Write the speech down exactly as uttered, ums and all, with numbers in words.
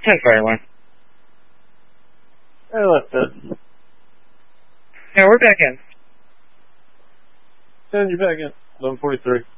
ten forty-one. I left it. Yeah, we're back in. Send you back in. eleven forty-three.